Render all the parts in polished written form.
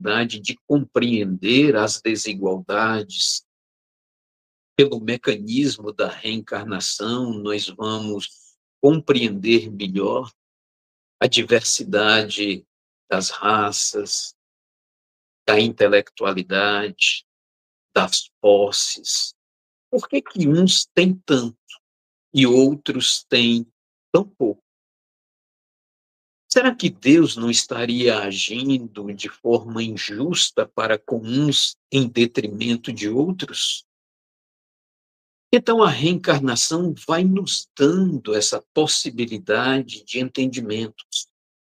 capacidade de compreender as desigualdades, pelo mecanismo da reencarnação, nós vamos compreender melhor a diversidade das raças, da intelectualidade, das posses. Por que que uns têm tanto e outros têm tão pouco? Será que Deus não estaria agindo de forma injusta para com uns em detrimento de outros? Então, a reencarnação vai nos dando essa possibilidade de entendimentos.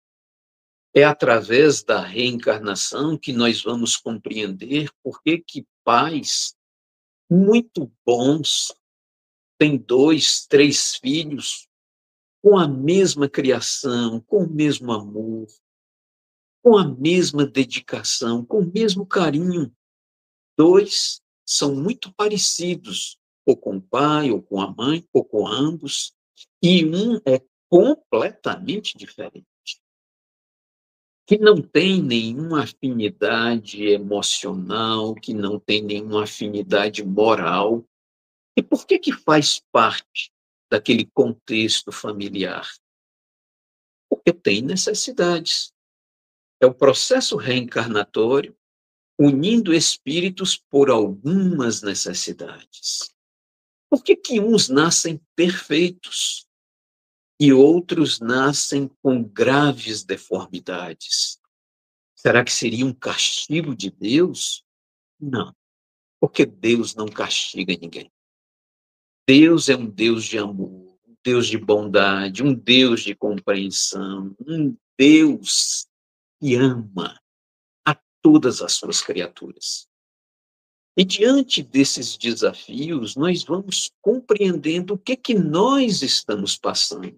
É através da reencarnação que nós vamos compreender por que que pais muito bons têm 2, 3 filhos com a mesma criação, com o mesmo amor, com a mesma dedicação, com o mesmo carinho. 2 são muito parecidos, ou com o pai, ou com a mãe, ou com ambos, e um é completamente diferente, que não tem nenhuma afinidade emocional, que não tem nenhuma afinidade moral. E por que que faz parte daquele contexto familiar? Porque tem necessidades. É o processo reencarnatório unindo espíritos por algumas necessidades. Por que que uns nascem perfeitos e outros nascem com graves deformidades? Será que seria um castigo de Deus? Não, porque Deus não castiga ninguém. Deus é um Deus de amor, um Deus de bondade, um Deus de compreensão, um Deus que ama a todas as suas criaturas. E diante desses desafios, nós vamos compreendendo o que que nós estamos passando,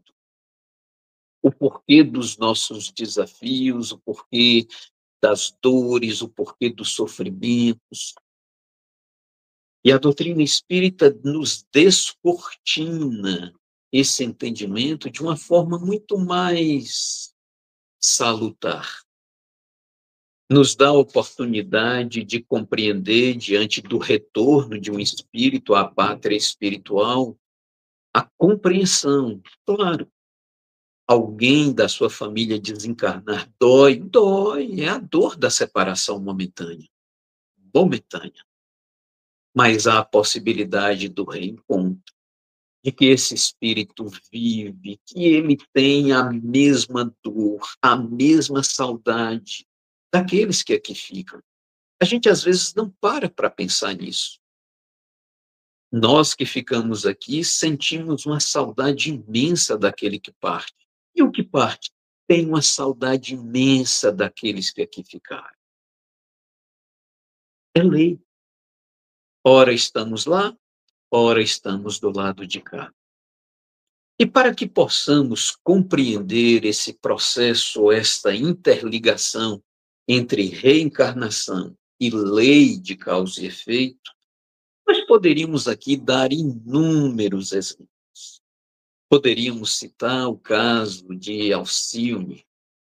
o porquê dos nossos desafios, o porquê das dores, o porquê dos sofrimentos. E a doutrina espírita nos descortina esse entendimento de uma forma muito mais salutar. Nos dá a oportunidade de compreender, diante do retorno de um espírito à pátria espiritual, a compreensão. Claro, alguém da sua família desencarnar dói, dói, é a dor da separação momentânea. Mas há a possibilidade do reencontro, de que esse espírito vive, que ele tem a mesma dor, a mesma saudade daqueles que aqui ficam. A gente, às vezes, não para pensar nisso. Nós que ficamos aqui sentimos uma saudade imensa daquele que parte. E o que parte tem uma saudade imensa daqueles que aqui ficaram. É lei. Ora estamos lá, ora estamos do lado de cá. E para que possamos compreender esse processo, esta interligação entre reencarnação e lei de causa e efeito, nós poderíamos aqui dar inúmeros exemplos. Poderíamos citar o caso de Alcione,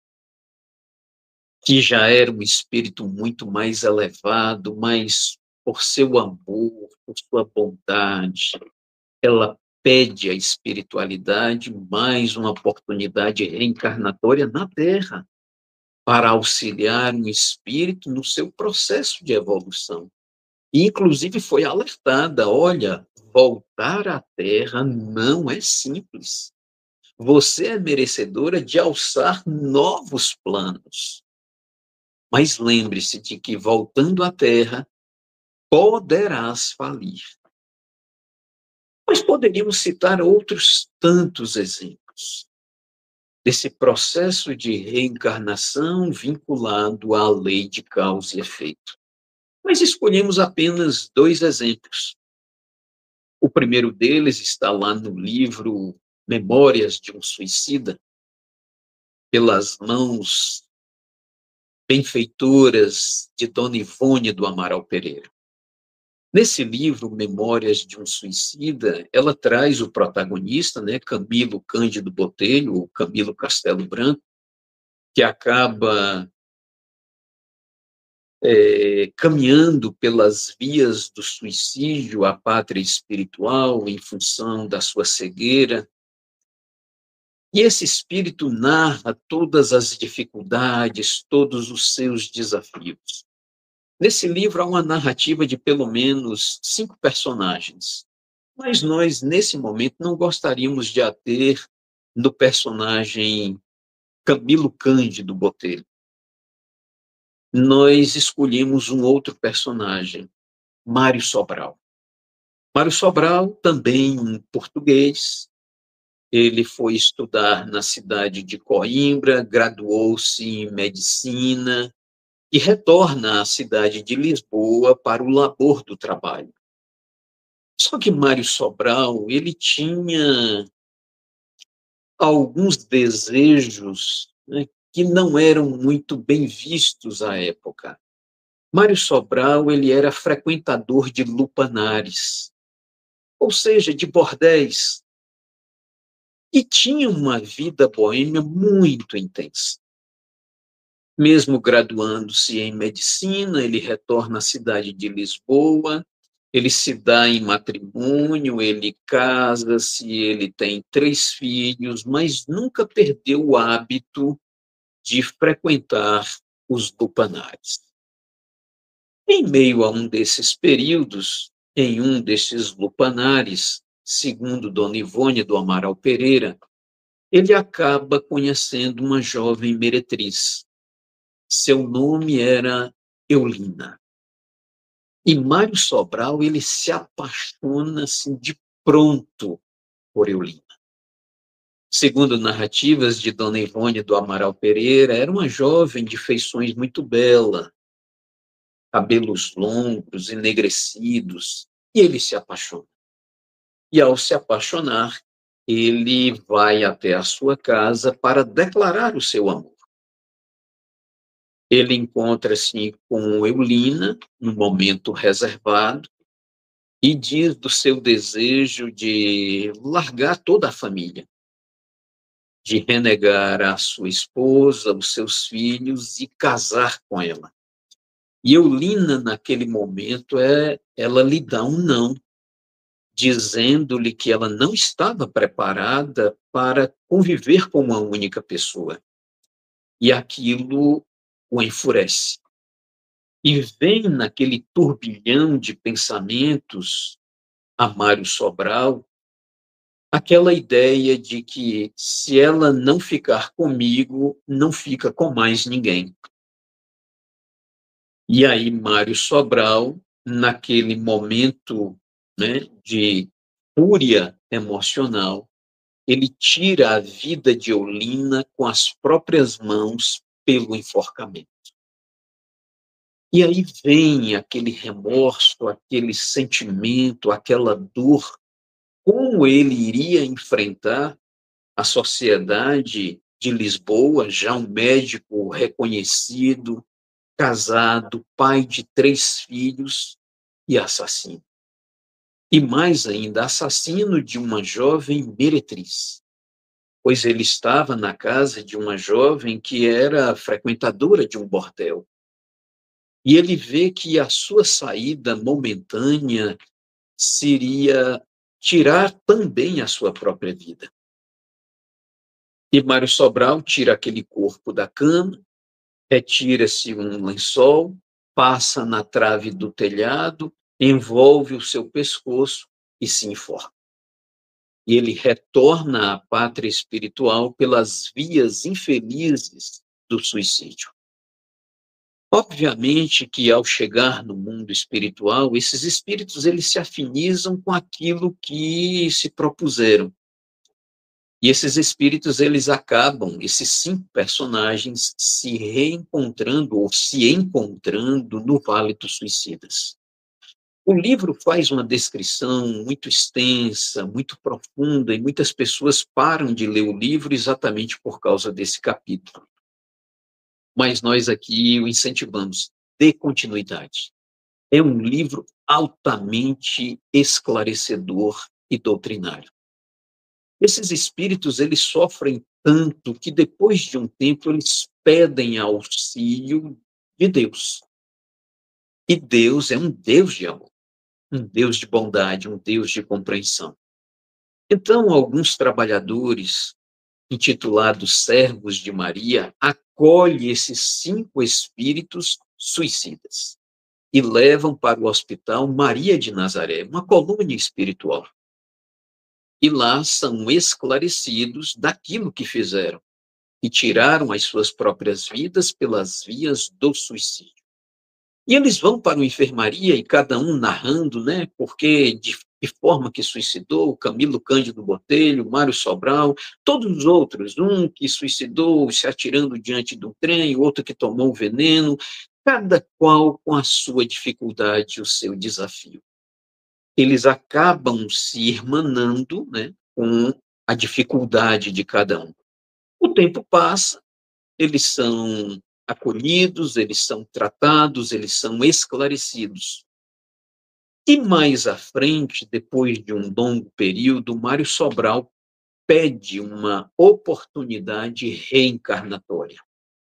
que já era um espírito muito mais elevado, mas por seu amor, por sua bondade, ela pede à espiritualidade mais uma oportunidade reencarnatória na Terra, para auxiliar um espírito no seu processo de evolução. E, inclusive, foi alertada: olha, voltar à Terra não é simples. Você é merecedora de alçar novos planos. Mas lembre-se de que, voltando à Terra, poderás falir. Mas poderíamos citar outros tantos exemplos desse processo de reencarnação vinculado à lei de causa e efeito. Mas escolhemos apenas 2 exemplos. O primeiro deles está lá no livro Memórias de um Suicida, pelas mãos benfeitoras de Dona Ivone do Amaral Pereira. Nesse livro, Memórias de um Suicida, ela traz o protagonista, né, Camilo Cândido Botelho, ou Camilo Castelo Branco, que acaba caminhando pelas vias do suicídio à pátria espiritual em função da sua cegueira. E esse espírito narra todas as dificuldades, todos os seus desafios. Nesse livro há uma narrativa de pelo menos 5 personagens, mas nós, nesse momento, não gostaríamos de ater no personagem Camilo Cândido Botelho. Nós escolhemos um outro personagem, Mário Sobral. Mário Sobral, também um português, ele foi estudar na cidade de Coimbra, graduou-se em medicina e retorna à cidade de Lisboa para o labor do trabalho. Só que Mário Sobral, ele tinha alguns desejos, né, que não eram muito bem vistos à época. Mário Sobral, ele era frequentador de lupanares, ou seja, de bordéis, e tinha uma vida boêmia muito intensa. Mesmo graduando-se em medicina, ele retorna à cidade de Lisboa, ele se dá em matrimônio, ele casa-se, ele tem 3 filhos, mas nunca perdeu o hábito de frequentar os lupanares. Em meio a um desses períodos, em um desses lupanares, segundo Dona Ivone do Amaral Pereira, ele acaba conhecendo uma jovem meretriz. Seu nome era Eulina. E Mário Sobral, ele se apaixona assim, de pronto por Eulina. Segundo narrativas de Dona Ivone do Amaral Pereira, era uma jovem de feições muito bela, cabelos longos, enegrecidos, e ele se apaixona. E ao se apaixonar, ele vai até a sua casa para declarar o seu amor. Ele encontra-se com Eulina, num momento reservado, e diz do seu desejo de largar toda a família, de renegar a sua esposa, os seus filhos e casar com ela. E Eulina, naquele momento, ela lhe dá um não, dizendo-lhe que ela não estava preparada para conviver com uma única pessoa. E aquilo o enfurece. E vem naquele turbilhão de pensamentos a Mário Sobral aquela ideia de que se ela não ficar comigo, não fica com mais ninguém. E aí Mário Sobral, naquele momento, né, de fúria emocional, ele tira a vida de Eulina com as próprias mãos pelo enforcamento. E aí vem aquele remorso, aquele sentimento, aquela dor, como ele iria enfrentar a sociedade de Lisboa, já um médico reconhecido, casado, pai de 3 filhos e assassino. E mais ainda, assassino de uma jovem meretriz, pois ele estava na casa de uma jovem que era frequentadora de um bordel. E ele vê que a sua saída momentânea seria tirar também a sua própria vida. E Mário Sobral tira aquele corpo da cama, retira-se um lençol, passa na trave do telhado, envolve o seu pescoço e se enforca. E ele retorna à pátria espiritual pelas vias infelizes do suicídio. Obviamente que ao chegar no mundo espiritual, esses espíritos eles se afinizam com aquilo que se propuseram. E esses espíritos eles acabam, esses 5 personagens, se reencontrando ou se encontrando no Vale dos Suicidas. O livro faz uma descrição muito extensa, muito profunda, e muitas pessoas param de ler o livro exatamente por causa desse capítulo. Mas nós aqui o incentivamos, dê continuidade. É um livro altamente esclarecedor e doutrinário. Esses espíritos, eles sofrem tanto que depois de um tempo eles pedem auxílio de Deus. E Deus é um Deus de amor, um Deus de bondade, um Deus de compreensão. Então, alguns trabalhadores, intitulados servos de Maria, acolhem esses 5 espíritos suicidas e levam para o hospital Maria de Nazaré, uma colônia espiritual. E lá são esclarecidos daquilo que fizeram e tiraram as suas próprias vidas pelas vias do suicídio. E eles vão para uma enfermaria e cada um narrando, né, porque de que forma que suicidou, Camilo Cândido Botelho, Mário Sobral, todos os outros, um que suicidou se atirando diante do trem, outro que tomou veneno, cada qual com a sua dificuldade, o seu desafio. Eles acabam se irmanando, né, com a dificuldade de cada um. O tempo passa, eles são acolhidos, eles são tratados, eles são esclarecidos. E mais à frente, depois de um longo período, Mário Sobral pede uma oportunidade reencarnatória.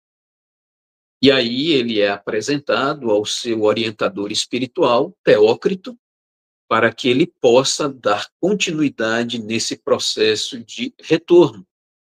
E aí ele é apresentado ao seu orientador espiritual, Teócrito, para que ele possa dar continuidade nesse processo de retorno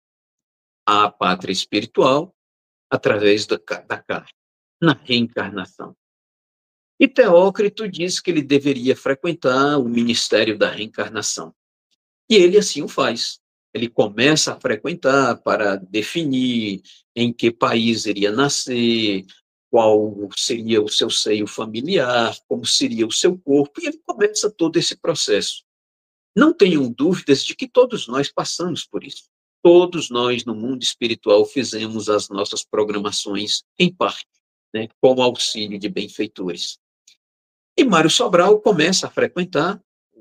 à pátria espiritual através da carne, na reencarnação. E Teócrito diz que ele deveria frequentar o ministério da reencarnação. E ele assim o faz. Ele começa a frequentar para definir em que país iria nascer, qual seria o seu seio familiar, como seria o seu corpo, e ele começa todo esse processo. Não tenham dúvidas de que todos nós passamos por isso. Todos nós, no mundo espiritual, fizemos as nossas programações em parte, né, com auxílio de benfeitores. E Mário Sobral começa a frequentar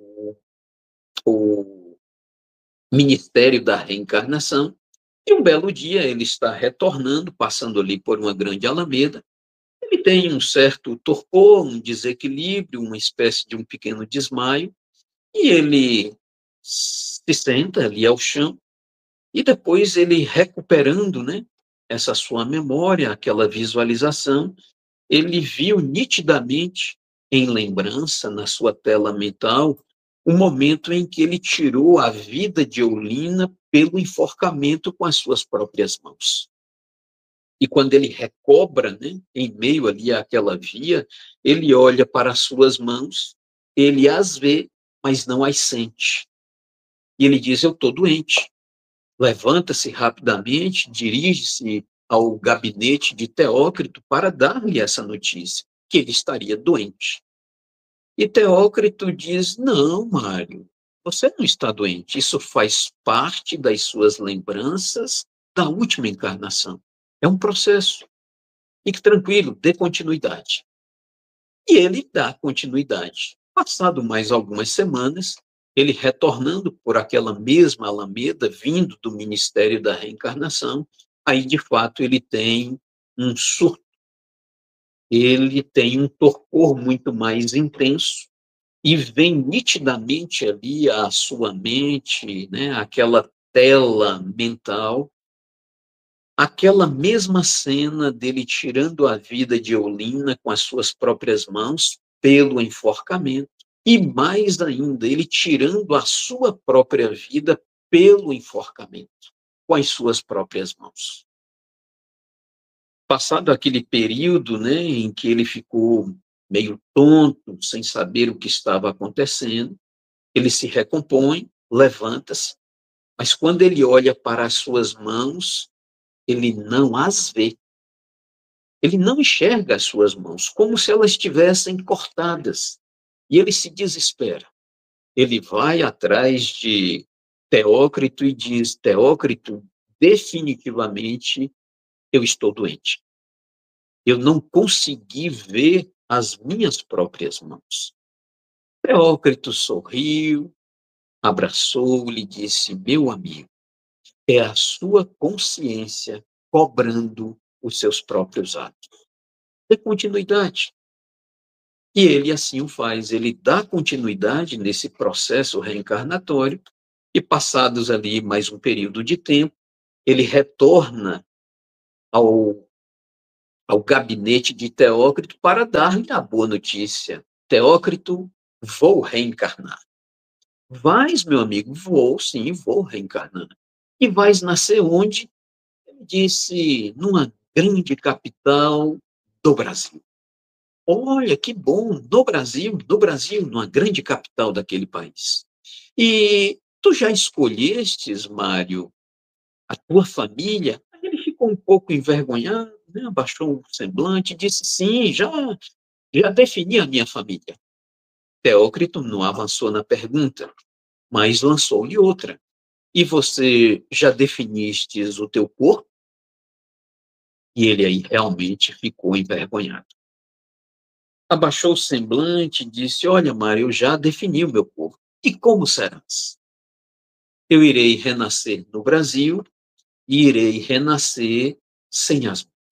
o Ministério da Reencarnação, e um belo dia ele está retornando, passando ali por uma grande alameda. Ele tem um certo torpor, um desequilíbrio, uma espécie de um pequeno desmaio, e ele se senta ali ao chão, e depois ele recuperando, né, essa sua memória, aquela visualização, ele viu nitidamente, em lembrança, na sua tela mental, o momento em que ele tirou a vida de Eulina pelo enforcamento com as suas próprias mãos. E quando ele recobra, né, em meio ali àquela via, ele olha para as suas mãos, ele as vê, mas não as sente. E ele diz: eu estou doente. Levanta-se rapidamente, dirige-se ao gabinete de Teócrito para dar-lhe essa notícia, que ele estaria doente. E Teócrito diz: não, Mário, você não está doente, isso faz parte das suas lembranças da última encarnação. É um processo. Fique tranquilo, dê continuidade. E ele dá continuidade. Passado mais algumas semanas, ele retornando por aquela mesma alameda, vindo do Ministério da Reencarnação, aí de fato ele tem um surto, ele tem um torpor muito mais intenso e vem nitidamente ali à sua mente, né, aquela tela mental, aquela mesma cena dele tirando a vida de Eulina com as suas próprias mãos pelo enforcamento, e mais ainda, ele tirando a sua própria vida pelo enforcamento com as suas próprias mãos. Passado aquele período, né, em que ele ficou meio tonto, sem saber o que estava acontecendo, ele se recompõe, levanta-se, mas quando ele olha para as suas mãos, ele não as vê. Ele não enxerga as suas mãos, como se elas estivessem cortadas. E ele se desespera. Ele vai atrás de Teócrito e diz: Teócrito, definitivamente eu estou doente. Eu não consegui ver as minhas próprias mãos. Teócrito sorriu, abraçou-lhe e disse: meu amigo, é a sua consciência cobrando os seus próprios atos. Dê continuidade. E ele assim o faz, ele dá continuidade nesse processo reencarnatório, e passados ali mais um período de tempo, ele retorna ao ao gabinete de Teócrito para dar-lhe a boa notícia. Teócrito, vou reencarnar. Vais, meu amigo? Vou, sim, vou reencarnar. E vais nascer onde? Ele disse, numa grande capital do Brasil. Olha, que bom, no Brasil, numa grande capital daquele país. E tu já escolhestes, Mário, a tua família? Aí ele ficou um pouco envergonhado, né? Abaixou o semblante e disse, sim, já defini a minha família. Teócrito não avançou na pergunta, mas lançou-lhe outra. E você já definistes o teu corpo? E ele aí realmente ficou envergonhado. Abaixou o semblante e disse, olha, Mário, eu já defini o meu corpo. E como serás? Eu irei renascer no Brasil e irei renascer sem as mãos.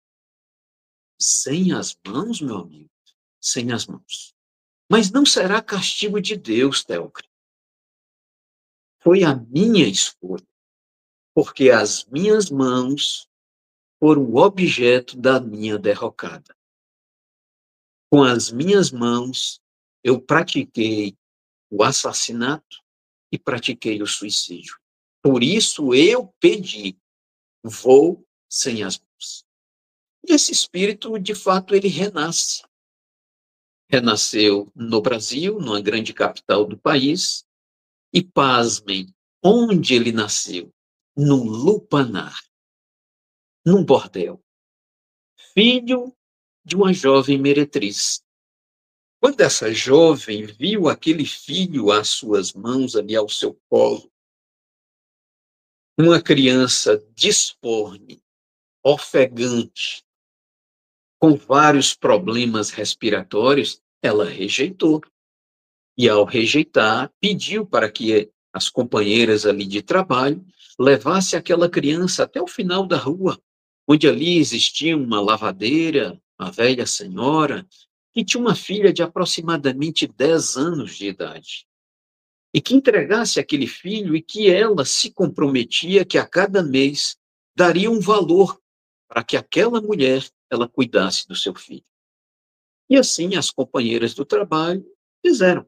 Sem as mãos, meu amigo? Sem as mãos. Mas não será castigo de Deus, Teócrito. Foi a minha escolha, porque as minhas mãos foram o objeto da minha derrocada. Com as minhas mãos, eu pratiquei o assassinato e pratiquei o suicídio. Por isso eu pedi, vou sem as mãos. E esse espírito, de fato, ele renasce. Renasceu no Brasil, numa grande capital do país, e pasmem, onde ele nasceu? Num lupanar, num bordel. Filho de uma jovem meretriz. Quando essa jovem viu aquele filho às suas mãos, ali ao seu colo, uma criança disforme, ofegante, com vários problemas respiratórios, ela rejeitou. E, ao rejeitar, pediu para que as companheiras ali de trabalho levassem aquela criança até o final da rua, onde ali existia uma lavadeira, uma velha senhora, que tinha uma filha de aproximadamente 10 anos de idade. E que entregasse aquele filho e que ela se comprometia que a cada mês daria um valor para que aquela mulher ela cuidasse do seu filho. E assim as companheiras do trabalho fizeram.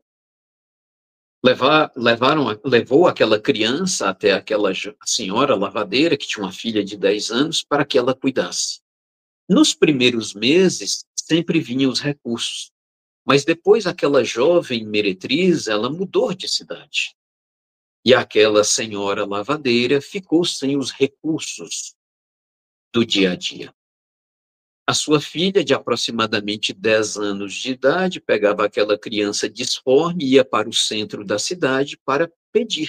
Levou aquela criança até aquela senhora lavadeira, que tinha uma filha de 10 anos, para que ela cuidasse. Nos primeiros meses, sempre vinham os recursos, mas depois aquela jovem meretriz, ela mudou de cidade. E aquela senhora lavadeira ficou sem os recursos do dia a dia. A sua filha, de aproximadamente 10 anos de idade, pegava aquela criança disforme e ia para o centro da cidade para pedir.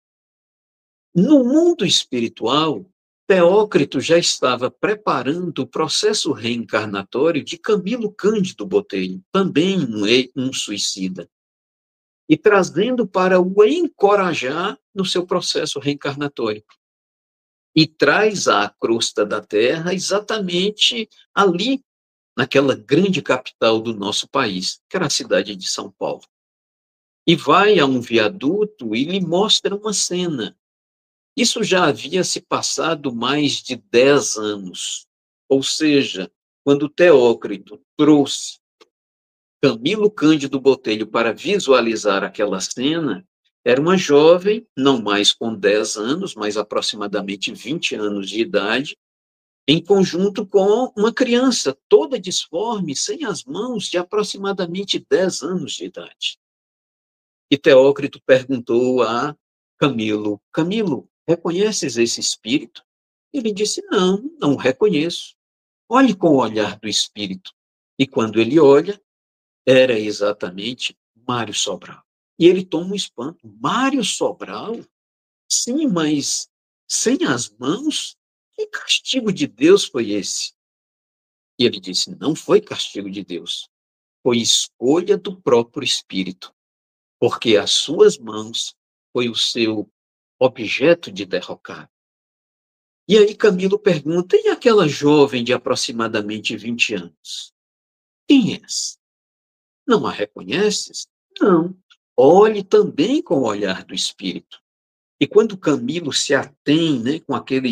No mundo espiritual, Teócrito já estava preparando o processo reencarnatório de Camilo Cândido Botelho, também um suicida, e trazendo para o encorajar no seu processo reencarnatório. E traz à crosta da Terra exatamente ali, naquela grande capital do nosso país, que era a cidade de São Paulo. E vai a um viaduto e lhe mostra uma cena. Isso já havia se passado mais de 10 anos. Ou seja, quando Teócrito trouxe Camilo Cândido Botelho para visualizar aquela cena, era uma jovem, não mais com 10 anos, mas aproximadamente 20 anos de idade, em conjunto com uma criança toda disforme, sem as mãos, de aproximadamente 10 anos de idade. E Teócrito perguntou a Camilo, Camilo, reconheces esse espírito? Ele disse, não, não o reconheço. Olhe com o olhar do espírito. E quando ele olha, era exatamente Mário Sobral. E ele toma um espanto. Mário Sobral? Sim, mas sem as mãos? Que castigo de Deus foi esse? E ele disse, não foi castigo de Deus. Foi escolha do próprio espírito. Porque as suas mãos foi o seu objeto de derrocar. E aí Camilo pergunta, e aquela jovem de aproximadamente 20 anos? Quem és? Não a reconheces? Não. Olhe também com o olhar do espírito. E quando Camilo se atém, né, com aquele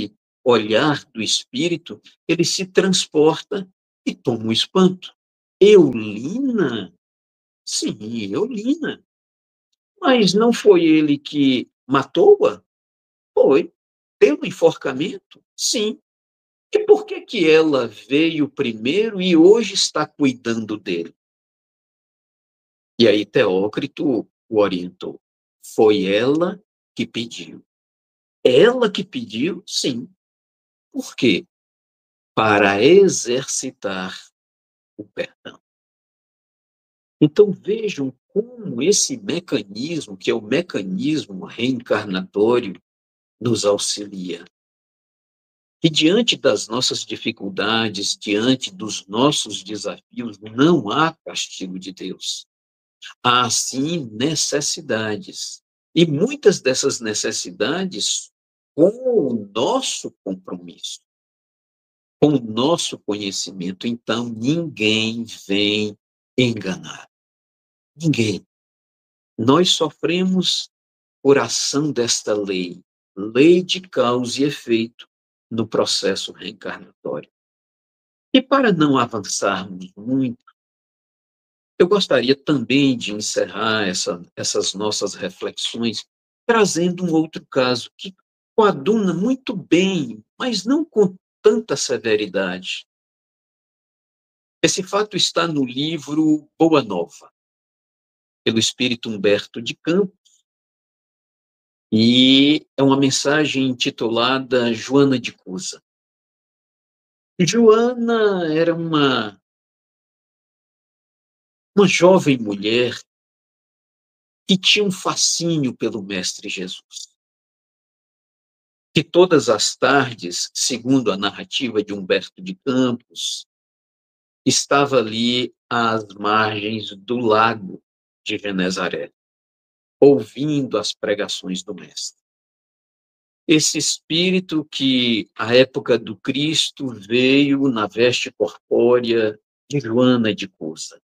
olhar do espírito, ele se transporta e toma o espanto. Eulina? Sim, Eulina. Mas não foi ele que matou-a? Foi. Pelo enforcamento? Sim. E por que que ela veio primeiro e hoje está cuidando dele? E aí Teócrito o orientou. Foi ela que pediu. Ela que pediu? Sim. Por quê? Para exercitar o perdão. Então vejam como esse mecanismo, que é o mecanismo reencarnatório, nos auxilia. E diante das nossas dificuldades, diante dos nossos desafios, não há castigo de Deus. Há, sim, necessidades. E muitas dessas necessidades com o nosso compromisso, com o nosso conhecimento. Então, ninguém vem enganar. Ninguém. Nós sofremos por ação desta lei, lei de causa e efeito no processo reencarnatório. E para não avançarmos muito, eu gostaria também de encerrar essas nossas reflexões trazendo um outro caso que coaduna muito bem, mas não com tanta severidade. Esse fato está no livro Boa Nova, pelo espírito Humberto de Campos, e é uma mensagem intitulada Joana de Cusa. Joana era uma jovem mulher que tinha um fascínio pelo Mestre Jesus. Que todas as tardes, segundo a narrativa de Humberto de Campos, estava ali às margens do lago de Genezaré, ouvindo as pregações do Mestre. Esse espírito que, à época do Cristo, veio na veste corpórea de Joana de Cusa,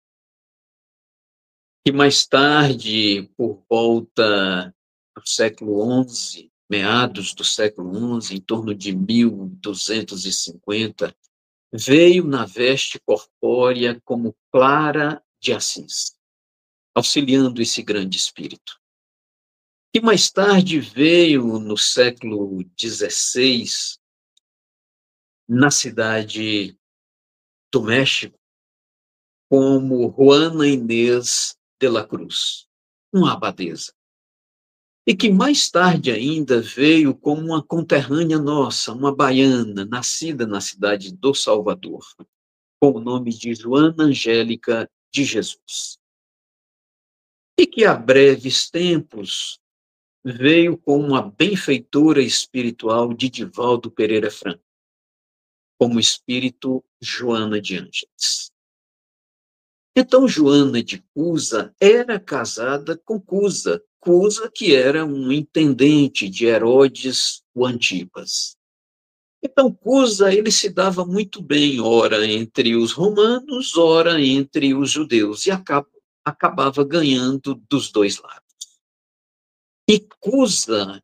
que mais tarde, por volta do século XI, meados do século XI, em torno de 1250, veio na veste corpórea como Clara de Assis, auxiliando esse grande espírito. E mais tarde veio, no século XVI, na cidade do México, como Juana Inês de la Cruz, uma abadesa. E que mais tarde ainda veio como uma conterrânea nossa, uma baiana, nascida na cidade do Salvador, com o nome de Joana Angélica de Jesus. E que há breves tempos veio como uma benfeitora espiritual de Divaldo Pereira Franco, como espírito Joana de Ângeles. Então, Joana de Cusa era casada com Cusa, Cusa que era um intendente de Herodes o Antipas. Então, Cusa, ele se dava muito bem, ora entre os romanos, ora entre os judeus, e acabava ganhando dos dois lados. E Cusa,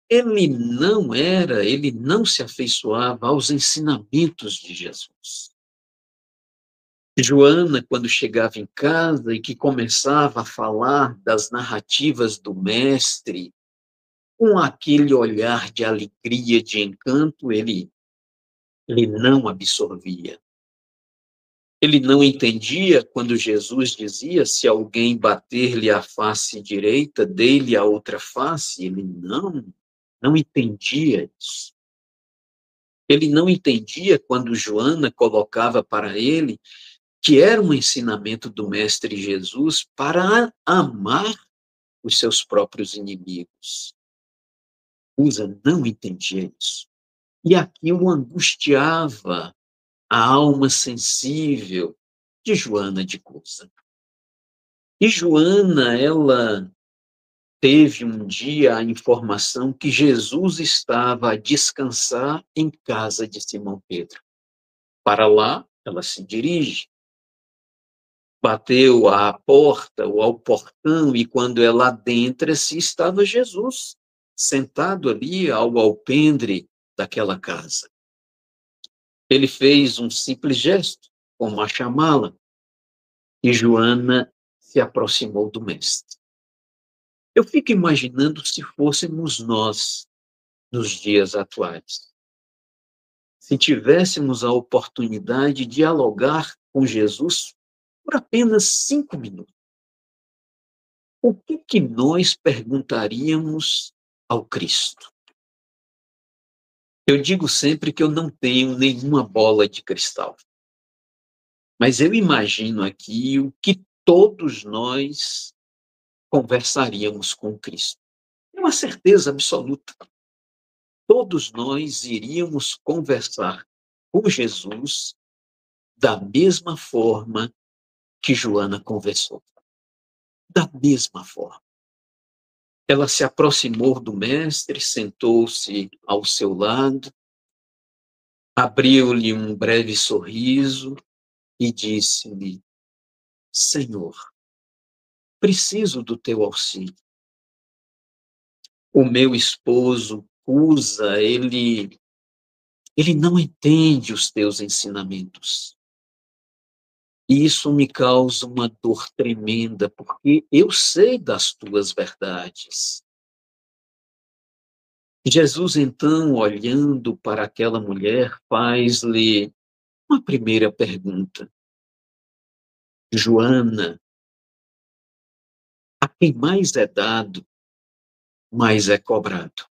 ele não se afeiçoava aos ensinamentos de Jesus. Joana, quando chegava em casa e que começava a falar das narrativas do mestre, com aquele olhar de alegria, de encanto, ele não absorvia. Ele não entendia quando Jesus dizia: se alguém bater-lhe a face direita, dê-lhe a outra face. Ele não entendia isso. Ele não entendia quando Joana colocava para ele que era um ensinamento do Mestre Jesus para amar os seus próprios inimigos. Cusa não entendia isso. E aquilo angustiava a alma sensível de Joana de Cusa. E Joana, ela teve um dia a informação que Jesus estava a descansar em casa de Simão Pedro. Para lá, ela se dirige. Bateu à porta ou ao portão, e quando ela adentra-se, estava Jesus, sentado ali ao alpendre daquela casa. Ele fez um simples gesto, como a chamá-la, e Joana se aproximou do mestre. Eu fico imaginando se fôssemos nós nos dias atuais. Se tivéssemos a oportunidade de dialogar com Jesus por apenas 5 minutos, o que nós perguntaríamos ao Cristo? Eu digo sempre que eu não tenho nenhuma bola de cristal, mas eu imagino aqui o que todos nós conversaríamos com Cristo. É uma certeza absoluta. Todos nós iríamos conversar com Jesus da mesma forma que Joana conversou. Da mesma forma. Ela se aproximou do mestre, sentou-se ao seu lado, abriu-lhe um breve sorriso e disse-lhe: Senhor, preciso do teu auxílio. O meu esposo Cusa, ele não entende os teus ensinamentos. E isso me causa uma dor tremenda, porque eu sei das tuas verdades. Jesus, então, olhando para aquela mulher, faz-lhe uma primeira pergunta. Joana, a quem mais é dado, mais é cobrado.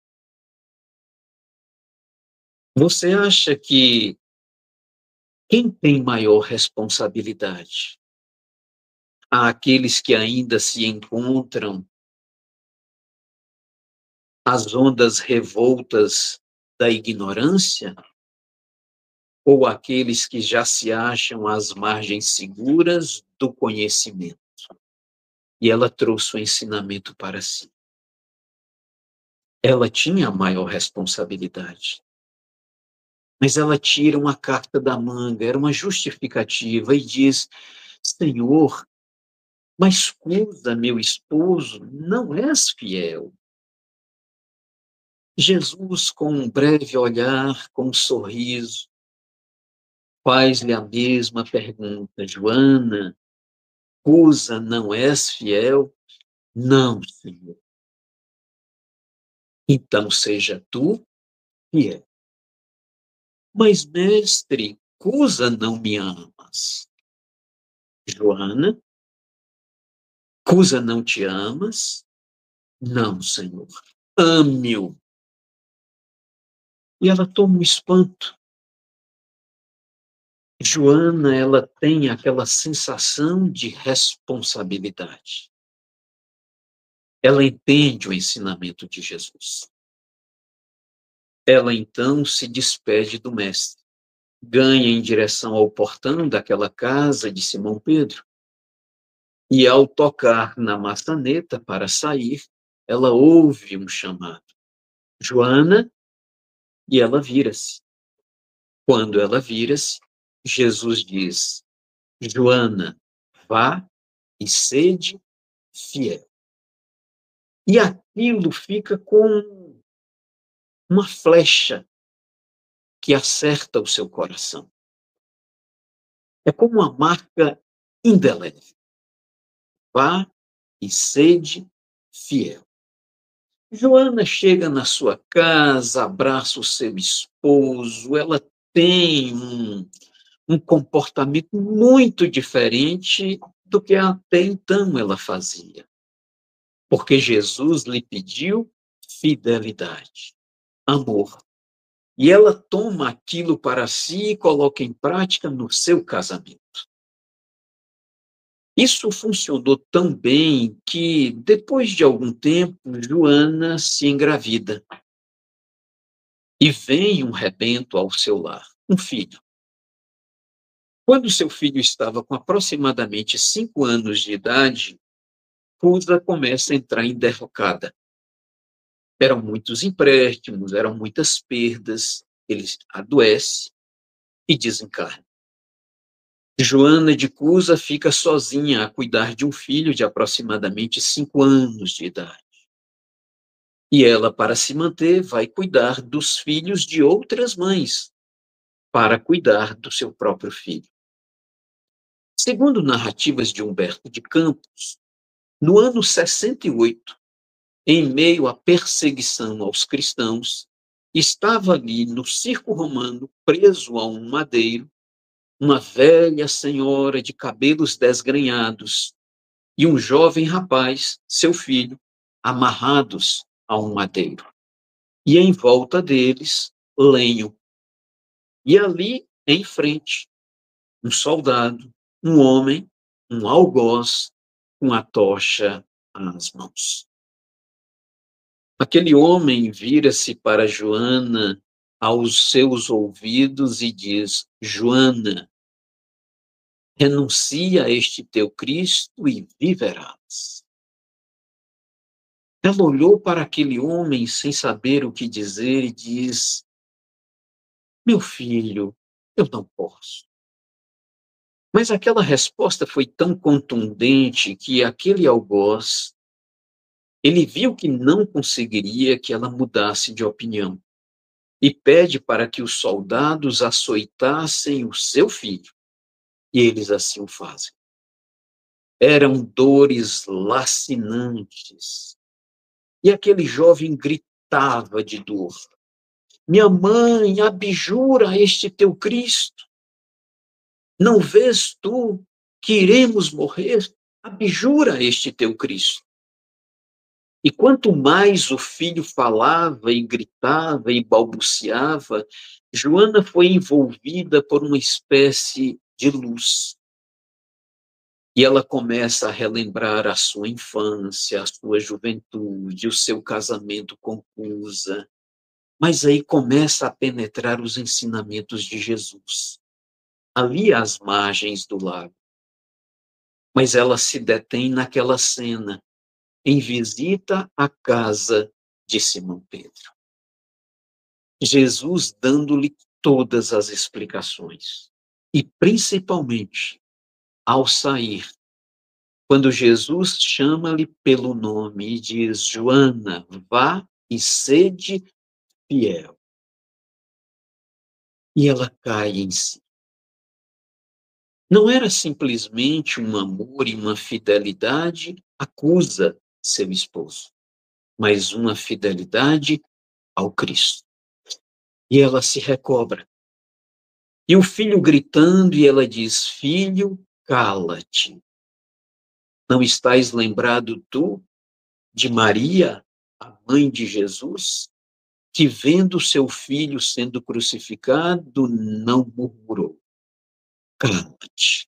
Você acha que quem tem maior responsabilidade? Há aqueles que ainda se encontram às ondas revoltas da ignorância? Ou aqueles que já se acham às margens seguras do conhecimento? E ela trouxe o ensinamento para si. Ela tinha a maior responsabilidade. Mas ela tira uma carta da manga, era uma justificativa, e diz: Senhor, mas Cusa, meu esposo, não és fiel. Jesus, com um breve olhar, com um sorriso, faz-lhe a mesma pergunta. Joana, Cusa, não és fiel? Não, Senhor. Então seja tu fiel. Mas, mestre, Cusa, não me amas. Joana, Cusa, não te amas? Não, Senhor. Ame-o. E ela toma um espanto. Joana, ela tem aquela sensação de responsabilidade. Ela entende o ensinamento de Jesus. Ela então se despede do mestre, ganha em direção ao portão daquela casa de Simão Pedro. E ao tocar na maçaneta para sair, ela ouve um chamado. Joana, e ela vira-se. Quando ela vira-se, Jesus diz: Joana, vá e sede fiel. E aquilo fica com uma flecha que acerta o seu coração. É como uma marca indelével. Vá e sede fiel. Joana chega na sua casa, abraça o seu esposo, ela tem um comportamento muito diferente do que até então ela fazia. Porque Jesus lhe pediu fidelidade, amor. E ela toma aquilo para si e coloca em prática no seu casamento. Isso funcionou tão bem que, depois de algum tempo, Joana se engravida. E vem um rebento ao seu lar, um filho. Quando seu filho estava com aproximadamente 5 anos de idade, Cusa começa a entrar em derrocada. Eram muitos empréstimos, eram muitas perdas, ele adoece e desencarna. Joana de Cusa fica sozinha a cuidar de um filho de aproximadamente 5 anos de idade. E ela, para se manter, vai cuidar dos filhos de outras mães, para cuidar do seu próprio filho. Segundo narrativas de Humberto de Campos, no ano 68, em meio à perseguição aos cristãos, estava ali no circo romano, preso a um madeiro, uma velha senhora de cabelos desgrenhados e um jovem rapaz, seu filho, amarrados a um madeiro. E em volta deles, lenho. E ali, em frente, um soldado, um homem, um algoz, com a tocha às mãos. Aquele homem vira-se para Joana aos seus ouvidos e diz: Joana, renuncia a este teu Cristo e viverás. Ela olhou para aquele homem sem saber o que dizer e diz: Meu filho, eu não posso. Mas aquela resposta foi tão contundente que aquele algoz, ele viu que não conseguiria que ela mudasse de opinião e pede para que os soldados açoitassem o seu filho. E eles assim o fazem. Eram dores lacinantes. E aquele jovem gritava de dor. Minha mãe, abjura este teu Cristo. Não vês tu que iremos morrer? Abjura este teu Cristo. E quanto mais o filho falava e gritava e balbuciava, Joana foi envolvida por uma espécie de luz. E ela começa a relembrar a sua infância, a sua juventude, o seu casamento com Cusa. Mas aí começa a penetrar os ensinamentos de Jesus, ali às margens do lago. Mas ela se detém naquela cena, em visita à casa de Simão Pedro. Jesus dando-lhe todas as explicações. E principalmente, ao sair, quando Jesus chama-lhe pelo nome e diz: Joana, vá e sede fiel. E ela cai em si. Não era simplesmente um amor e uma fidelidade acusa seu esposo, mas uma fidelidade ao Cristo. E ela se recobra. E o filho gritando, e ela diz: Filho, cala-te. Não estás lembrado tu de Maria, a mãe de Jesus, que vendo seu filho sendo crucificado, não murmurou. Cala-te.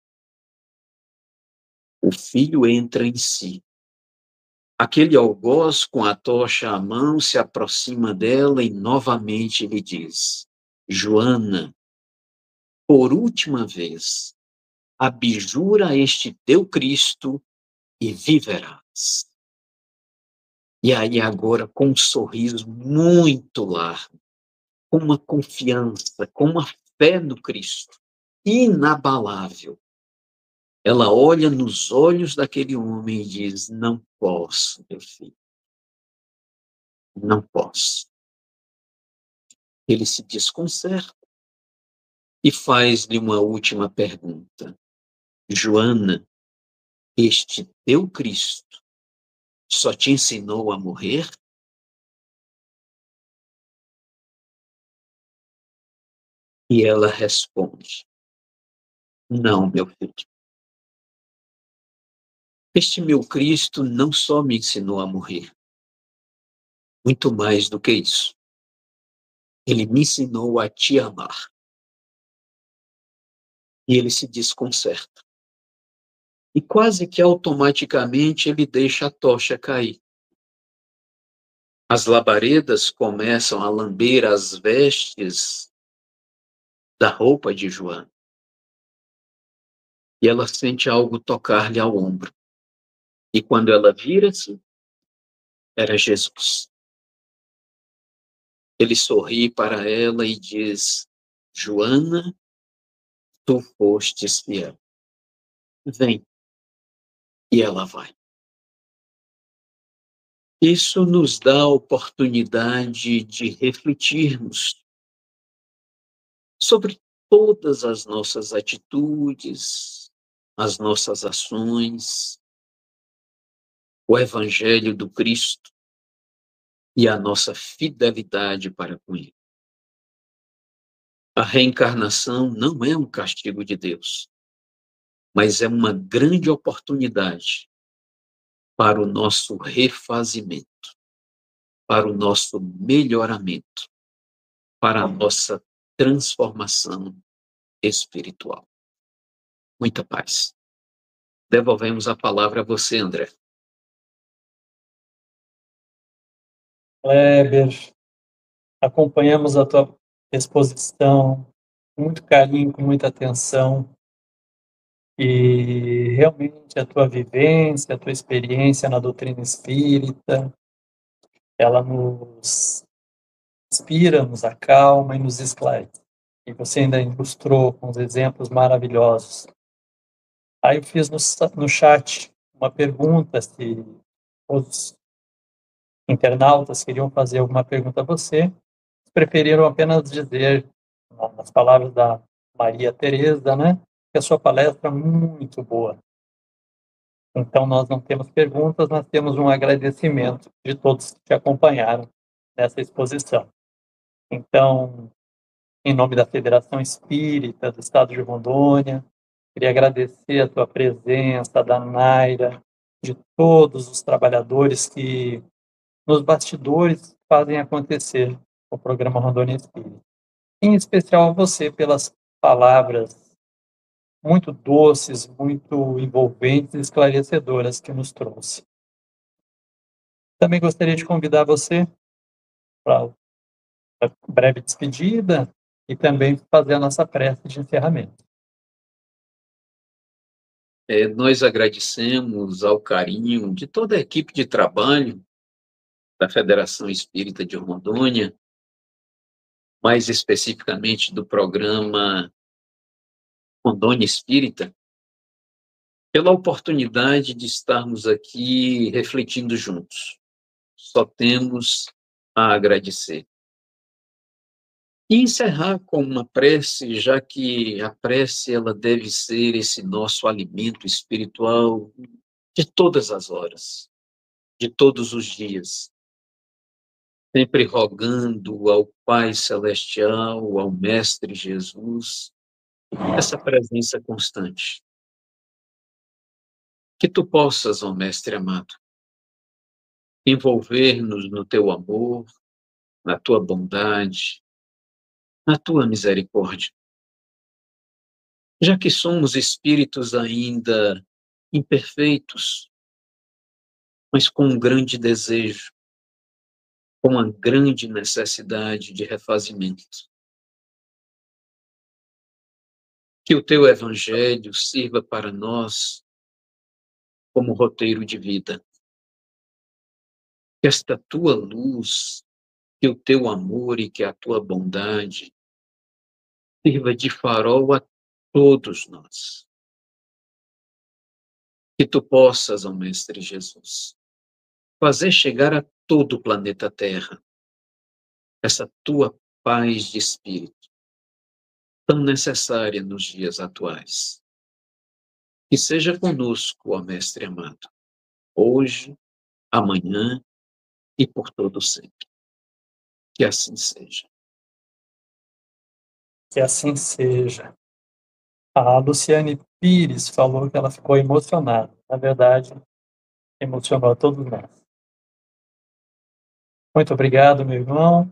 O filho entra em si. Aquele algoz com a tocha à mão se aproxima dela e novamente lhe diz: Joana, por última vez, abjura este teu Cristo e viverás. E aí agora com um sorriso muito largo, com uma confiança, com uma fé no Cristo inabalável, ela olha nos olhos daquele homem e diz: Não posso, meu filho, não posso. Ele se desconcerta e faz-lhe uma última pergunta: Joana, este teu Cristo só te ensinou a morrer? E ela responde: Não, meu filho. Este meu Cristo não só me ensinou a morrer, muito mais do que isso. Ele me ensinou a te amar. E ele se desconcerta. E quase que automaticamente ele deixa a tocha cair. As labaredas começam a lamber as vestes da roupa de Joana. E ela sente algo tocar-lhe ao ombro. E quando ela vira-se, era Jesus. Ele sorri para ela e diz: Joana, tu fostes fiel. Vem. E ela vai. Isso nos dá a oportunidade de refletirmos sobre todas as nossas atitudes, as nossas ações, o Evangelho do Cristo e a nossa fidelidade para com Ele. A reencarnação não é um castigo de Deus, mas é uma grande oportunidade para o nosso refazimento, para o nosso melhoramento, para a nossa transformação espiritual. Muita paz. Devolvemos a palavra a você, André. Kleber, acompanhamos a tua exposição com muito carinho, com muita atenção, e realmente a tua vivência, a tua experiência na doutrina espírita, ela nos inspira, nos acalma e nos esclarece. E você ainda ilustrou com os exemplos maravilhosos. Aí eu fiz no chat uma pergunta, se os internautas queriam fazer alguma pergunta a você, preferiram apenas dizer, nas palavras da Maria Tereza, né, que a sua palestra é muito boa. Então, nós não temos perguntas, nós temos um agradecimento de todos que te acompanharam nessa exposição. Então, em nome da Federação Espírita do Estado de Rondônia, queria agradecer a tua presença, da Naira, de todos os trabalhadores que, nos bastidores, fazem acontecer o programa Rondônia Espírita. Em especial a você pelas palavras muito doces, muito envolventes e esclarecedoras que nos trouxe. Também gostaria de convidar você para a breve despedida e também fazer a nossa prece de encerramento. Nós agradecemos ao carinho de toda a equipe de trabalho da Federação Espírita de Rondônia, mais especificamente do programa Rondônia Espírita, pela oportunidade de estarmos aqui refletindo juntos. Só temos a agradecer. E encerrar com uma prece, já que a prece ela deve ser esse nosso alimento espiritual de todas as horas, de todos os dias, sempre rogando ao Pai Celestial, ao Mestre Jesus, essa presença constante. Que tu possas, ó Mestre amado, envolver-nos no teu amor, na tua bondade, na tua misericórdia. Já que somos espíritos ainda imperfeitos, mas com um grande desejo, com uma grande necessidade de refazimento. Que o teu evangelho sirva para nós como roteiro de vida. Que esta tua luz, que o teu amor e que a tua bondade sirva de farol a todos nós. Que tu possas, ó Mestre Jesus, fazer chegar a todo o planeta Terra essa tua paz de espírito, tão necessária nos dias atuais. Que seja conosco, ó Mestre amado, hoje, amanhã e por todo sempre. Que assim seja. Que assim seja. A Luciane Pires falou que ela ficou emocionada. Na verdade, emocionou a todos nós. Muito obrigado, meu irmão.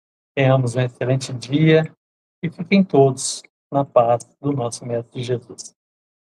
Tenhamos um excelente dia e fiquem todos na paz do nosso Mestre Jesus.